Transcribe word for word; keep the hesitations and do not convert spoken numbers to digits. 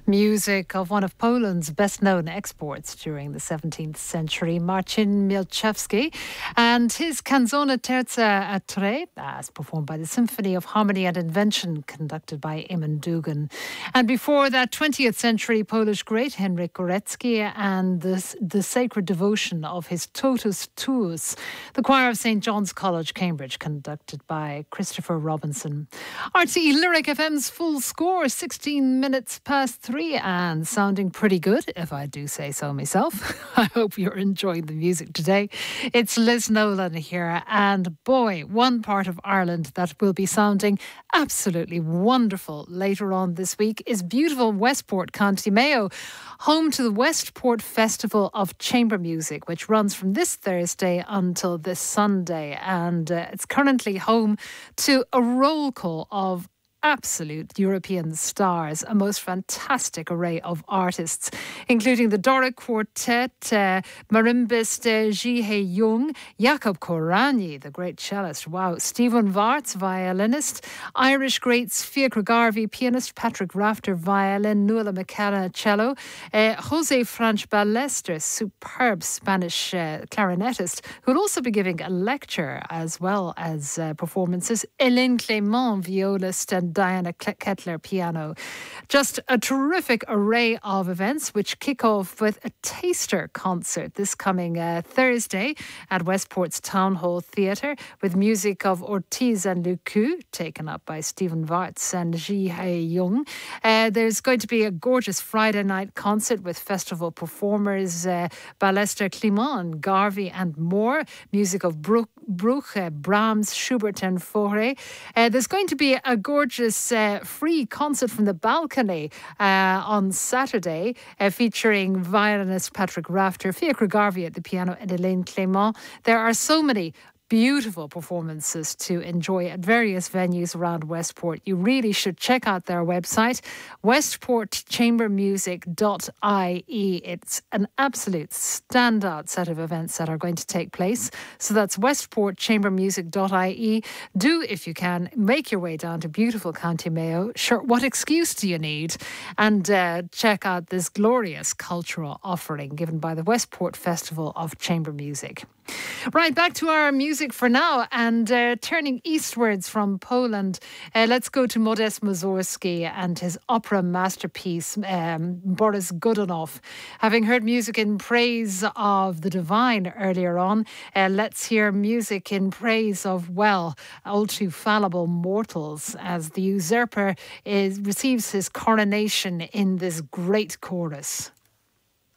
Music of one of Poland's best-known exports during the seventeenth century, Marcin Mielczewski, and his Canzone Terza a Tre, as performed by the Symphony of Harmony and Invention, conducted by Eamon Dugan. And before that, twentieth century Polish great Henryk Górecki and the, the sacred devotion of his Totus Tuus, the choir of Saint John's College, Cambridge, conducted by Christopher Robinson. R T E Lyric F M's full score, sixteen minutes past three, and sounding pretty good, if I do say so myself. I hope you're enjoying the music today. It's Liz Nolan here, and boy, one part of Ireland that will be sounding absolutely wonderful later on this week is beautiful Westport, County Mayo, home to the Westport Festival of Chamber Music, which runs from this Thursday until this Sunday, and uh, it's currently home to a roll call of absolute European stars, a most fantastic array of artists, including the Doric Quartet, uh, marimbist uh, Ji Hae Young, Jakob Korani, the great cellist, wow, Stephen Varts, violinist, Irish greats Fiacre Garvey, pianist, Patrick Rafter, violin, Nuala McKenna, cello, uh, Jose Franch Ballester, superb Spanish uh, clarinetist, who'll also be giving a lecture as well as uh, performances, Hélène Clément, violist, and Diana Kettler, piano. Just a terrific array of events which kick off with a taster concert this coming uh, Thursday at Westport's Town Hall Theatre with music of Ortiz and Lucu, taken up by Stephen Varts and Ji Hae Young. Uh, there's going to be a gorgeous Friday night concert with festival performers uh, Ballester, Clément, Garvey and more. Music of Bruch, Bruch uh, Brahms, Schubert and Fauré. Uh, there's going to be a gorgeous uh, free concert from the balcony uh, on Saturday uh, featuring violinist Patrick Rafter, Fiacre Garvey at the piano and Hélène Clément. There are so many beautiful performances to enjoy at various venues around Westport. You really should check out their website, westport chamber music dot I E. It's an absolute standout set of events that are going to take place. So that's westport chamber music dot I E. Do, if you can, make your way down to beautiful County Mayo. Sure, what excuse do you need? And uh, check out this glorious cultural offering given by the Westport Festival of Chamber Music. Right, back to our music for now, and uh, turning eastwards from Poland, uh, let's go to Modest Mussorgsky and his opera masterpiece, um, Boris Godunov. Having heard music in praise of the divine earlier on, uh, let's hear music in praise of, well, all too fallible mortals, as the usurper is, receives his coronation in this great chorus.